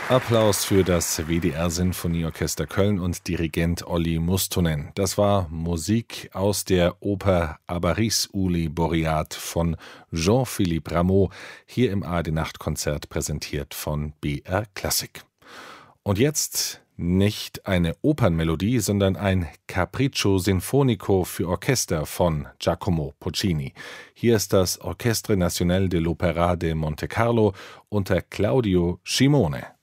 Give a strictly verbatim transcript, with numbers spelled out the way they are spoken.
Applaus für das W D R-Sinfonieorchester Köln und Dirigent Olli Mustonen. Das war Musik aus der Oper Abaris Uli Boreat von Jean-Philippe Rameau, hier im A R D-Nachtkonzert präsentiert von B R Klassik. Und jetzt nicht eine Opernmelodie, sondern ein Capriccio Sinfonico für Orchester von Giacomo Puccini. Hier ist das Orchestre National de l'Opéra de Monte Carlo unter Claudio Scimone.